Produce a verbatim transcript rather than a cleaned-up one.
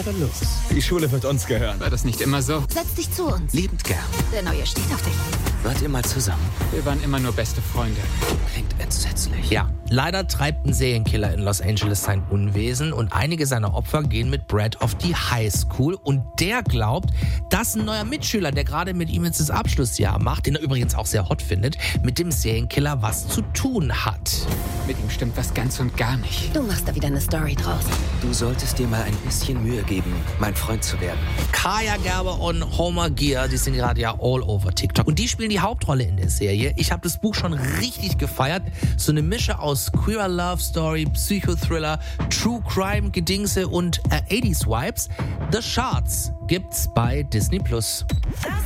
gerade los. Die Schule wird uns gehören. War das nicht immer so? Setz dich zu uns. Liebend gern. Der Neue steht auf dich. Wart ihr mal zusammen? Wir waren immer nur beste Freunde. Klingt entsetzlich. Ja, leider treibt ein Serienkiller in Los Angeles sein Unwesen und einige seiner Opfer gehen mit Brad auf die Highschool und der glaubt, dass ein neuer Mitschüler, der gerade mit ihm jetzt das Abschlussjahr macht, den er übrigens auch sehr hot findet, mit dem Serienkiller was zu tun hat. Mit ihm stimmt was ganz und gar nicht. Du machst da wieder eine Story draus. Du solltest dir mal ein bisschen Mühe geben, mein Freund zu werden. Kaya Gerber und Homer Gear, die sind gerade ja all over TikTok. Und die spielen die Hauptrolle in der Serie. Ich habe das Buch schon richtig gefeiert. So eine Mische aus Queer Love Story, Psychothriller, True Crime, Gedingse und äh, achtziger Vibes. The Shards gibt's bei Disney Plus.